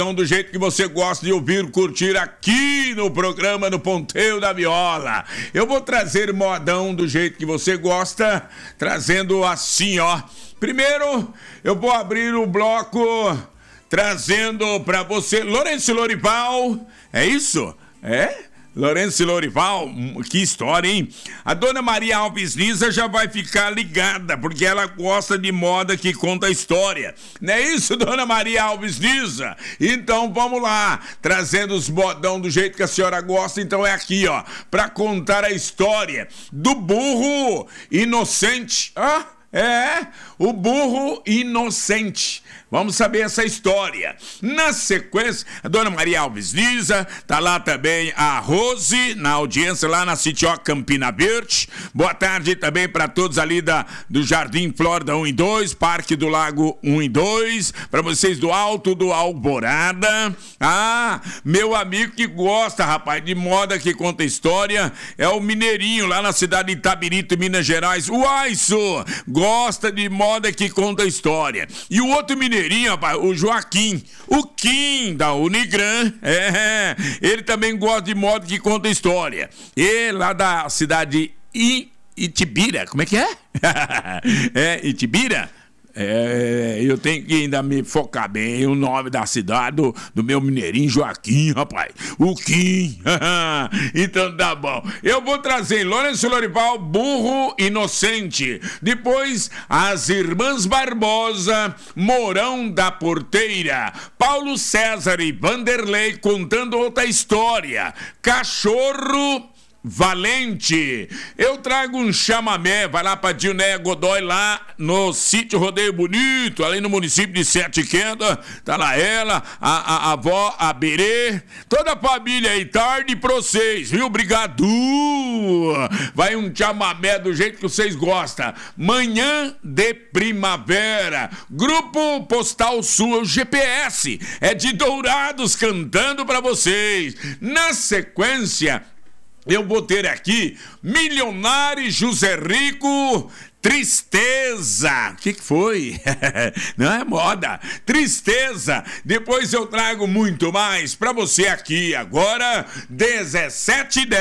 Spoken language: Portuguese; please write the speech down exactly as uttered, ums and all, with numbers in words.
do jeito que você gosta de ouvir, curtir aqui no programa no Ponteio da Viola. Eu vou trazer modão do jeito que você gosta, trazendo assim, ó. Primeiro, eu vou abrir o bloco trazendo pra você Lourenço Lorival. É isso? É? Lourenço Lorival, que história, hein? A dona Maria Alves Lisa já vai ficar ligada, porque ela gosta de moda que conta história. Não é isso, dona Maria Alves Lisa? Então vamos lá, trazendo os modão do jeito que a senhora gosta. Então é aqui, ó, pra contar a história do burro inocente. Ah, é, o burro inocente. Vamos saber essa história. Na sequência, a dona Maria Alves Lisa, tá lá também a Rose, na audiência lá na Citioca Campina Verde. Boa tarde também para todos ali da, do Jardim Flórida um e dois, Parque do Lago um e dois, para vocês do Alto do Alvorada. Ah, meu amigo que gosta, rapaz, de moda que conta história, é o Mineirinho, lá na cidade de Itabirito, Minas Gerais. Uai, isso, gosta de moda que conta história. E o outro Mineirinho, rapaz, o Joaquim, o Kim da Unigran, é, ele também gosta de moda que conta história. E lá da cidade de Itibira, como é que é? É, Itibira? É, eu tenho que ainda me focar bem o nome da cidade do, do meu mineirinho Joaquim, rapaz. O Kim. Então tá bom. Eu vou trazer Lourenço Lorival, burro inocente. Depois, as Irmãs Barbosa, Mourão da Porteira. Paulo César e Vanderlei contando outra história. Cachorro Valente. Eu trago um chamamé, vai lá pra Dilnéia Godoy, lá no sítio Rodeio Bonito, ali no município de Sete Quedas. Tá lá ela, a, a, a avó, a Berê, toda a família aí, tarde pra vocês, viu? Obrigado. Vai um chamamé do jeito que vocês gostam. Manhã de Primavera, Grupo Postal Sul, o G P S é de Dourados cantando pra vocês. Na sequência, eu vou ter aqui Milionário José Rico, Tristeza. O que, que foi? Não é moda. Tristeza. Depois eu trago muito mais pra você aqui agora, dezessete e dez.